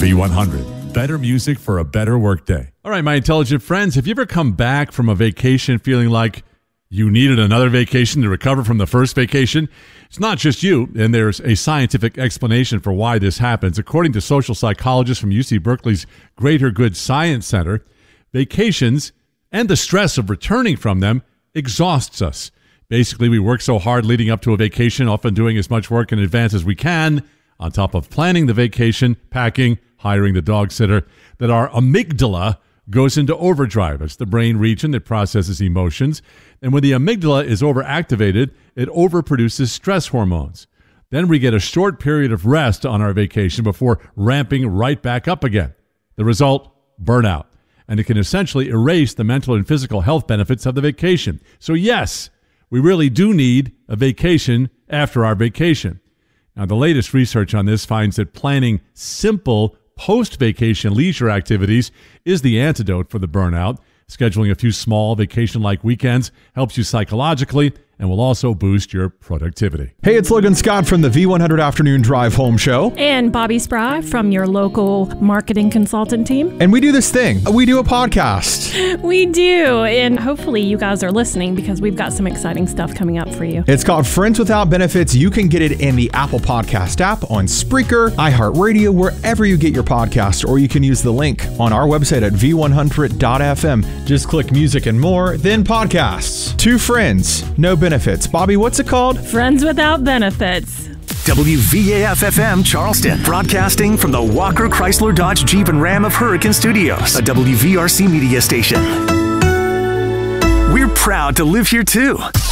V100. Better music for a better workday. All right, my intelligent friends, have you ever come back from a vacation feeling like you needed another vacation to recover from the first vacation? It's not just you, and there's a scientific explanation for why this happens. According to social psychologists from UC Berkeley's Greater Good Science Center, vacations and the stress of returning from them exhausts us. Basically, we work so hard leading up to a vacation, often doing as much work in advance as we can, on top of planning the vacation, packing, hiring the dog sitter, that our amygdala goes into overdrive. It's the brain region that processes emotions. And when the amygdala is overactivated, it overproduces stress hormones. Then we get a short period of rest on our vacation before ramping right back up again. The result, burnout. And it can essentially erase the mental and physical health benefits of the vacation. So yes, we really do need a vacation after our vacation. Now, the latest research on this finds that planning simple post-vacation leisure activities is the antidote for the burnout. Scheduling a few small vacation-like weekends helps you psychologically and will also boost your productivity. Hey, it's Logan Scott from the V100 Afternoon Drive Home Show. And Bobby Spry from your local marketing consultant team. And we do this thing. We do a podcast. We do. And hopefully you guys are listening because we've got some exciting stuff coming up for you. It's called Friends Without Benefits. You can get it in the Apple Podcast app, on Spreaker, iHeartRadio, wherever you get your podcast, or you can use the link on our website at v100.fm. Just click music and more, then podcasts. Two friends, no benefits. Bobby, what's it called? Friends Without Benefits. WVAF-FM Charleston, broadcasting from the Walker Chrysler Dodge Jeep and Ram of Hurricane Studios, a WVRC media station. We're proud to live here too.